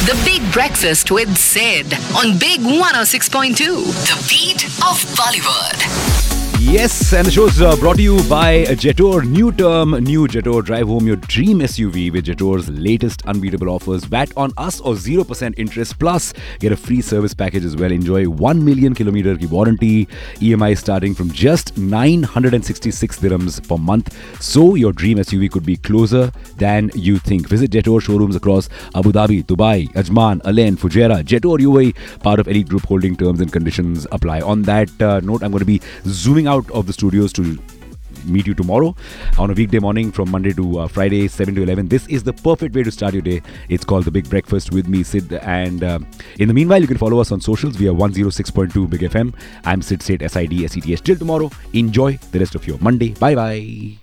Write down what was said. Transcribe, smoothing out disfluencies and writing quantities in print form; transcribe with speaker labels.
Speaker 1: The Big Breakfast with Sid on Big 106.2. The beat of Bollywood.
Speaker 2: Yes, and the show's brought to you by Jetor. New term, new Jetor. Drive home your dream SUV with Jetor's latest unbeatable offers. VAT on us or 0% interest. Plus, get a free service package as well. Enjoy 1 million kilometer ki warranty. EMI starting from just 966 dirhams per month. So, your dream SUV could be closer than you think. Visit Jetor showrooms across Abu Dhabi, Dubai, Ajman, Alain, Fujairah. Jetor UAE, part of Elite Group Holding. Terms and conditions apply. On that note, I'm going to be zooming out of the studios to meet you tomorrow on a weekday morning from Monday to Friday, 7 to 11. This is the perfect way to start your day. It's called The Big Breakfast with me, Sid. And in the meanwhile, you can follow us on socials. We are 106.2 Big FM. I'm Sid Seth, SID, SETH. Till tomorrow, enjoy the rest of your Monday. Bye-bye.